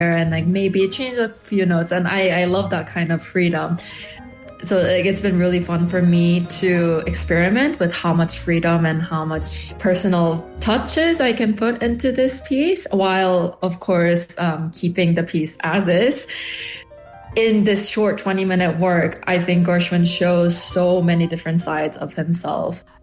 and like maybe change a few notes. And I love that kind of freedom. So like, it's been really fun for me to experiment with how much freedom and how much personal touches I can put into this piece, while of course keeping the piece as is. In this short 20-minute work, I think Gershwin shows so many different sides of himself.